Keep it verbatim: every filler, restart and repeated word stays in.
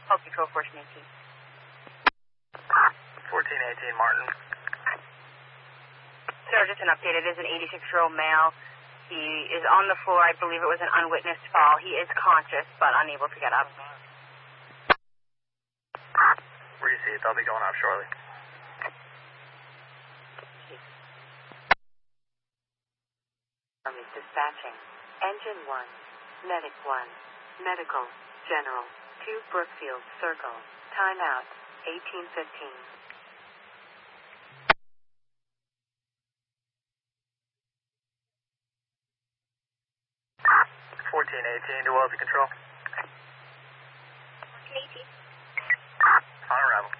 Call Control fourteen eighteen. fourteen eighteen, Martin. Sir, just an update. It is an eighty-six-year-old male. He is on the floor. I believe it was an unwitnessed fall. He is conscious, but unable to get up. Receipt. They'll be going up shortly. Army dispatching. Engine one. Medic one. Medical. General. two Brookfield Circle. Timeout. eighteen fifteen. fourteen eighteen to Wells Control. fourteen eighteen. On arrival.